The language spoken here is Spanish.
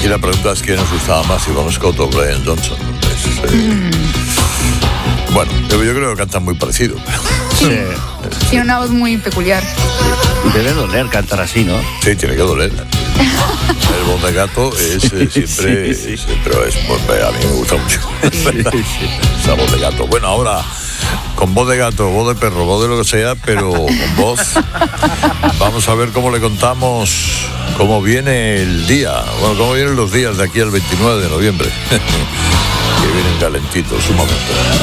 la pregunta es quién nos gustaba más, si Bon Scott o Brian Johnson. Bueno, yo creo que cantan muy parecido. Sí. Tiene una voz muy peculiar. Debe doler cantar así, ¿no? Sí, tiene que doler. El Voz de Gato es siempre, pero a mí me gusta mucho. Esa Voz de Gato. Bueno, ahora con voz de gato, voz de perro, voz de lo que sea, pero con voz. Vamos a ver cómo le contamos cómo viene el día. Bueno, cómo vienen los días de aquí al 29 de noviembre. Que vienen calentitos, un momento.